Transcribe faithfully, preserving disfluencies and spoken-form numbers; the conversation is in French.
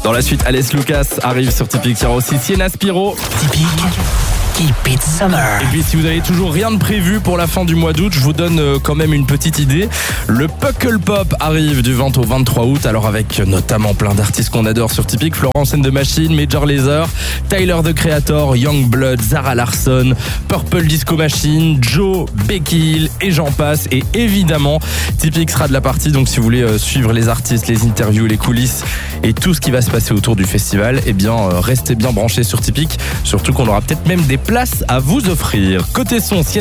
Dans la suite, Alès Lucas arrive sur Typique. Il y aura aussi Sienna Spiro. Typique. Keep it summer. Et puis si vous avez toujours rien de prévu pour la fin du mois d'août, je vous donne quand même une petite idée. Le Puckle Pop arrive du vingt au vingt-trois août, alors avec notamment plein d'artistes qu'on adore sur Typique. Florence and the Machine, Major Lazer, Tyler the Creator, Youngblood, Zara Larsson, Purple Disco Machine, Joe, Becky Hill et j'en passe. Et évidemment, Typique sera de la partie, donc si vous voulez suivre les artistes, les interviews, les coulisses et tout ce qui va se passer autour du festival, eh bien restez bien branchés sur Typique, surtout qu'on aura peut-être même des places à vous offrir. Côté son,